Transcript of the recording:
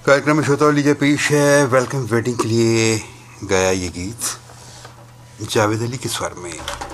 कार्यक्रम में श्रोताओं लीजिए पेश है वेलकम वेडिंग के लिए गाया ये गीत जावेद अली के स्वर में।